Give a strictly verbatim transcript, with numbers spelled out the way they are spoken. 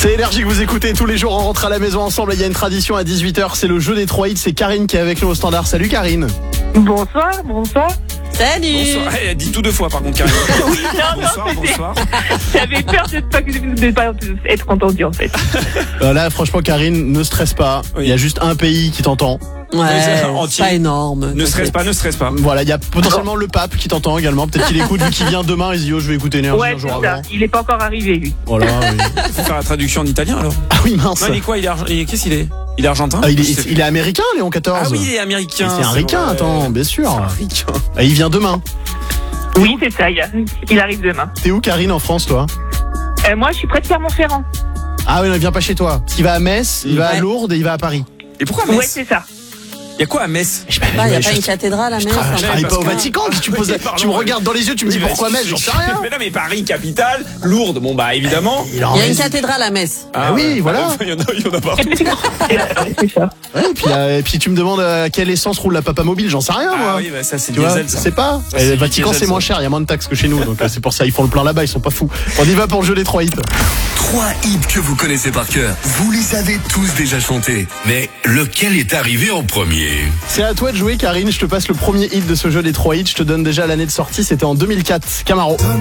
C'est Énergie que vous écoutez tous les jours, on rentre à la maison ensemble. Il y a une tradition à dix-huit heures, c'est le jeu des trois hits. C'est Karine qui est avec nous au standard. Salut Karine. Bonsoir, bonsoir. Salut. Bonsoir. Elle dit tout deux fois par contre, Karine. Oui, non, bonsoir, non, bonsoir. J'avais peur de ne pas, pas être entendu en fait. Euh, là, franchement, Karine, ne stresse pas. Il Oui. y a juste un pays qui t'entend. Ouais, c'est c'est entier. pas énorme. Ne stresse pas, ne stresse pas. Voilà, il y a potentiellement le pape qui t'entend également. Peut-être qu'il écoute, vu qu'il vient demain, il se dit, oh, je vais écouter Énergie Ouais, un jour c'est ça. avant. Il est pas encore arrivé lui. Voilà, oui. Faut faire la traduction en italien alors. Ah oui, mince. Non, il est quoi? Il est arg- il est- Qu'est-ce qu'il est? Il est argentin? Ah, il, Je sais est, plus. il est américain, Léon quatorze. Ah oui, il est américain. C'est un ricain, vrai. attends, bien sûr. C'est un ricain. Ah, il vient demain. Oui, c'est ça. Il, a- il arrive demain. T'es où, Karine, en France, toi? Euh, moi, je suis près de Clermont-Ferrand. Ah oui, non, il vient pas chez toi. Parce qu'il va à Metz, il va à Ouais. Lourdes et il va à Paris. Et pourquoi Ouais, Metz? c'est ça. Il y a quoi à Metz? Je Ah, il n'y a je- pas une cathédrale à Metz. Je un travaille parce pas au que- Vatican. Tu, poses, Oui, pardon, tu me oui. regardes dans les yeux, tu me dis Oui, pourquoi bah, Metz, j'en sais rien. Mais non, mais Paris, capitale, Lourdes, bon bah évidemment. Il en Il y a une reste- cathédrale à Metz. Ah oui, voilà. Il y en a, il y en a pas. C'est ça. Ouais, et, puis, euh, et puis tu me demandes à quelle essence roule la Papa Mobile, j'en sais rien moi. Ah oui, bah ça c'est Tu vois, diesel je ça. sais pas. Ça, Et c'est le du Vatican diesel, c'est moins ça. cher, il y a moins de taxes que chez nous, donc euh, c'est pour ça ils font le plein là-bas, ils sont pas fous. On y va pour le jeu des trois hits. Trois hits que vous connaissez par cœur. Vous les avez tous déjà chantés. Mais lequel est arrivé en premier? C'est à toi de jouer, Karine. Je te passe le premier hit de ce jeu des trois hits. Je te donne déjà l'année de sortie. C'était en deux mille quatre. Camaro.